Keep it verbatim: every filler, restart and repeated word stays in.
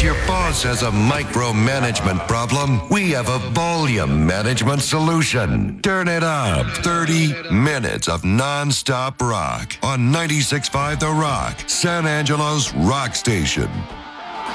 your boss has a micromanagement problem, we have a volume management solution. Turn it up. thirty minutes of non-stop rock on ninety-six point five The Rock, San Angelo's rock station.